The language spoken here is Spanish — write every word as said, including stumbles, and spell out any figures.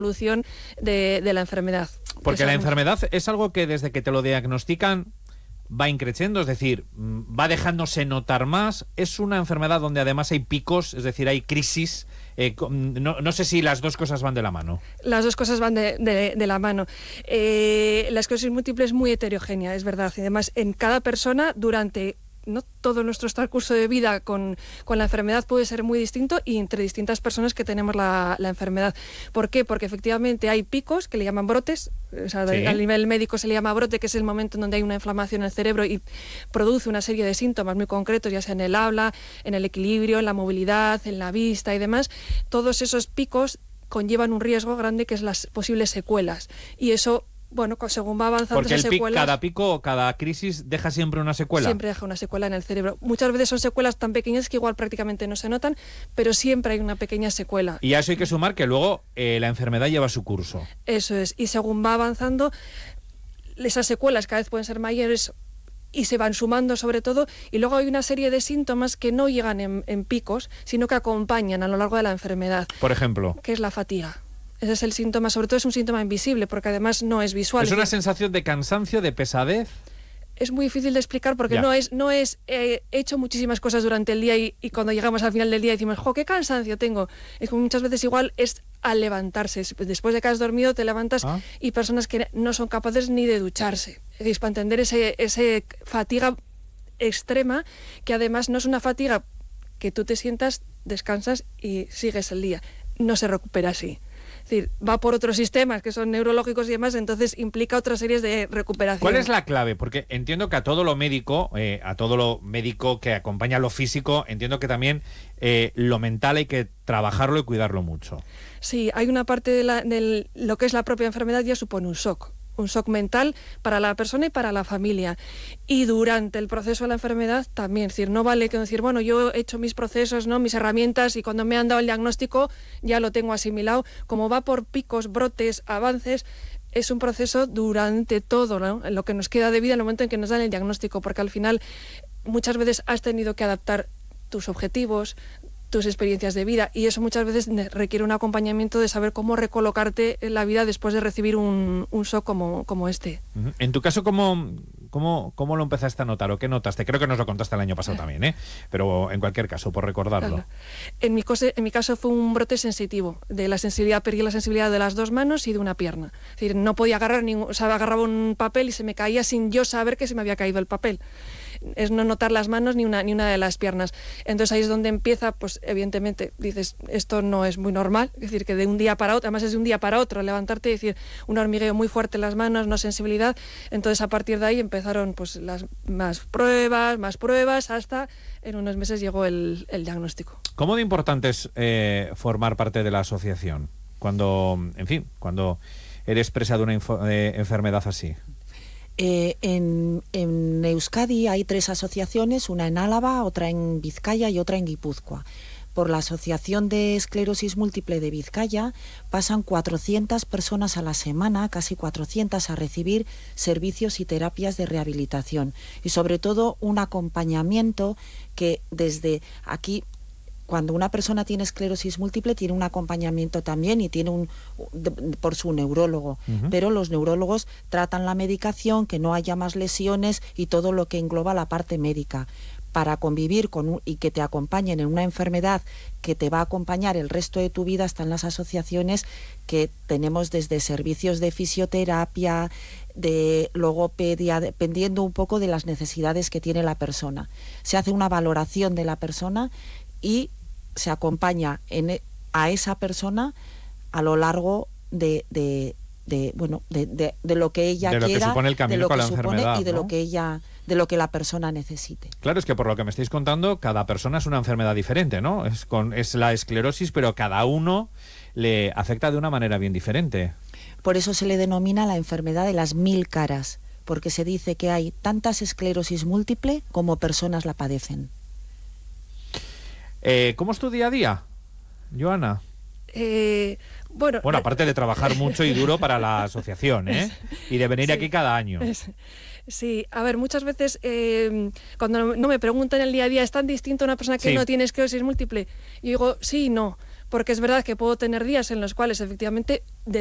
evolución de, de la enfermedad. Porque la enfermedad es algo que desde que te lo diagnostican va increciendo, es decir, va dejándose notar más. Es una enfermedad donde además hay picos, es decir, hay crisis. Eh, no, no sé si las dos cosas van de la mano. Las dos cosas van de, de, de la mano. Eh, la esclerosis múltiple es muy heterogénea, es verdad. Y además, en cada persona, durante no todo nuestro transcurso de vida con, con la enfermedad puede ser muy distinto, y entre distintas personas que tenemos la, la enfermedad. ¿Por qué? Porque efectivamente hay picos que le llaman brotes, o sea, sí. A nivel médico se le llama brote, que es el momento en donde hay una inflamación en el cerebro y produce una serie de síntomas muy concretos, ya sea en el habla, en el equilibrio, en la movilidad, en la vista y demás. Todos esos picos conllevan un riesgo grande, que es las posibles secuelas, y eso, bueno, según va avanzando Porque esas el pic, secuelas... cada pico o cada crisis deja siempre una secuela. Siempre deja una secuela en el cerebro. Muchas veces son secuelas tan pequeñas que igual prácticamente no se notan, pero siempre hay una pequeña secuela. Y a eso hay que sumar que luego eh, la enfermedad lleva su curso. Eso es, y según va avanzando, esas secuelas cada vez pueden ser mayores y se van sumando sobre todo, y luego hay una serie de síntomas que no llegan en, en picos, sino que acompañan a lo largo de la enfermedad. Por ejemplo, que es la fatiga. Ese es el síntoma, sobre todo es un síntoma invisible, porque además no es visual. ¿Es una sensación de cansancio, de pesadez? Es muy difícil de explicar porque ya. no es, no es eh, he hecho muchísimas cosas durante el día y, y cuando llegamos al final del día decimos, jo, qué cansancio tengo. Es como muchas veces igual es al levantarse. Después de que has dormido te levantas ah. y personas que no son capaces ni de ducharse. Es decir, para entender ese, ese fatiga extrema, que además no es una fatiga que tú te sientas, descansas y sigues el día. No se recupera así. Es decir, va por otros sistemas que son neurológicos y demás, entonces implica otras series de recuperación. ¿Cuál es la clave? Porque entiendo que a todo lo médico, eh, a todo lo médico que acompaña lo físico, entiendo que también eh, lo mental hay que trabajarlo y cuidarlo mucho. Sí, hay una parte de, la, de lo que es la propia enfermedad ya supone un shock. Un shock mental para la persona y para la familia. Y durante el proceso de la enfermedad también, es decir, no vale que decir, bueno, yo he hecho mis procesos, ¿no?, mis herramientas, y cuando me han dado el diagnóstico ya lo tengo asimilado. Como va por picos, brotes, avances, es un proceso durante todo, ¿no?, lo que nos queda de vida en el momento en que nos dan el diagnóstico, porque al final muchas veces has tenido que adaptar tus objetivos, tus experiencias de vida, y eso muchas veces requiere un acompañamiento de saber cómo recolocarte en la vida después de recibir un, un shock como, como este. En tu caso, ¿cómo, cómo, ¿cómo lo empezaste a notar o qué notaste? Creo que nos lo contaste el año pasado también, ¿eh? Pero en cualquier caso, por recordarlo. Claro. En mi, cose, en mi caso fue un brote sensitivo, de la sensibilidad, perdí la sensibilidad de las dos manos y de una pierna. Es decir, no podía agarrar, ningún, o sea, agarraba un papel y se me caía sin yo saber que se me había caído el papel. Es no notar las manos ni una, ni una de las piernas. Entonces ahí es donde empieza, pues evidentemente dices, esto no es muy normal, es decir, que de un día para otro, además es de un día para otro, levantarte y decir, un hormigueo muy fuerte en las manos, no sensibilidad. Entonces a partir de ahí empezaron pues las más pruebas, más pruebas, hasta en unos meses llegó el, el diagnóstico. ¿Cómo de importante es eh, formar parte de la asociación cuando, en fin, cuando eres presa de una info, eh, enfermedad así? Eh, en, en Euskadi hay tres asociaciones, una en Álava, otra en Vizcaya y otra en Guipúzcoa. Por la Asociación de Esclerosis Múltiple de Vizcaya pasan cuatrocientas personas a la semana, casi cuatrocientas, a recibir servicios y terapias de rehabilitación. Y sobre todo un acompañamiento que desde aquí... Cuando una persona tiene esclerosis múltiple tiene un acompañamiento también y tiene un de, por su neurólogo, uh-huh. pero los neurólogos tratan la medicación, que no haya más lesiones y todo lo que engloba la parte médica. Para convivir con un, y que te acompañen en una enfermedad que te va a acompañar el resto de tu vida, están las asociaciones que tenemos desde servicios de fisioterapia, de logopedia, dependiendo un poco de las necesidades que tiene la persona. Se hace una valoración de la persona y se acompaña en, a esa persona a lo largo de, de, de bueno de, de, de lo que ella de lo quiera, que supone el camino de lo con que la supone enfermedad, y de ¿no? lo que ella de lo que la persona necesite. Claro, es que por lo que me estáis contando, cada persona es una enfermedad diferente, ¿no? Es con es la esclerosis, pero cada uno le afecta de una manera bien diferente. Por eso se le denomina la enfermedad de las mil caras, porque se dice que hay tantas esclerosis múltiple como personas la padecen. Eh, ¿Cómo es tu día a día, Joana? Eh, bueno, bueno, aparte de trabajar mucho y duro para la asociación, ¿eh? Y de venir sí, aquí cada año. Es, sí, a ver, muchas veces eh, cuando no me preguntan el día a día, ¿es tan distinto a una persona que sí. no tiene esclerosis múltiple? Yo digo, sí y no. porque es verdad que puedo tener días en los cuales efectivamente